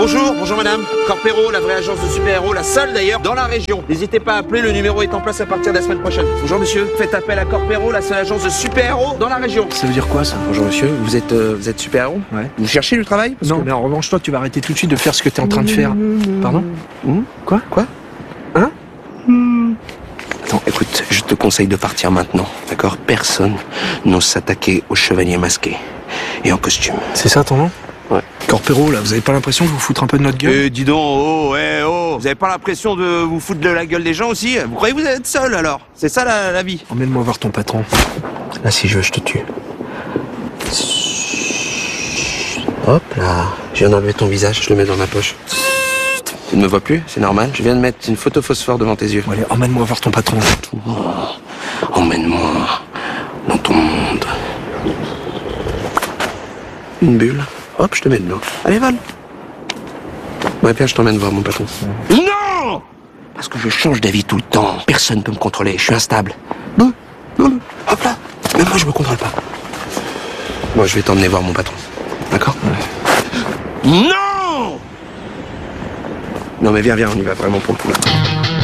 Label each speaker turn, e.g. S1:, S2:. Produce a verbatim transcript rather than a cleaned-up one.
S1: Bonjour, bonjour madame. Corpero, la vraie agence de super-héros, la seule d'ailleurs dans la région. N'hésitez pas à appeler, le numéro est en place à partir de la semaine prochaine. Bonjour monsieur, faites appel à Corpero, la seule agence de super-héros dans la région.
S2: Ça veut dire quoi ça?
S1: Bonjour monsieur, vous êtes, euh, vous êtes super-héros?
S2: Ouais.
S1: Vous cherchez du travail? Parce
S2: Non,
S1: que...
S2: mais en revanche, toi, tu vas arrêter tout de suite de faire ce que t'es en train de faire. Pardon?
S1: Mmh.
S2: Quoi?
S1: Quoi? Hein? Attends, écoute, je te conseille de partir maintenant, d'accord? Personne n'ose s'attaquer aux chevaliers masqués et en costume.
S2: C'est ça ton nom?
S1: Ouais.
S2: Corpero, là, vous avez pas l'impression de vous foutre un peu de notre gueule?
S1: Eh, dis donc, oh, eh, oh, vous avez pas l'impression de vous foutre de la gueule des gens aussi? Vous croyez que vous êtes seul alors? C'est ça la, la vie?
S2: Emmène-moi voir ton patron. Là, si je veux, je te tue.
S1: Hop là, je viens d'enlever ton visage, je le mets dans ma poche. Tu ne me vois plus, c'est normal. Je viens de mettre une photo phosphore devant tes yeux.
S2: Bon, allez, emmène-moi voir ton patron.
S1: Oh, emmène-moi dans ton monde. Une bulle. Hop, je te mets dedans. Allez, vole. Ouais, Pierre, je t'emmène voir mon patron. Non! Parce que je change d'avis tout le temps. Personne ne peut me contrôler, je suis instable. Non, non, non. Hop là. Même moi, je me contrôle pas. Moi, je vais t'emmener voir mon patron. D'accord? Ouais. Non! Non mais viens, viens, on y va vraiment pour le coup là.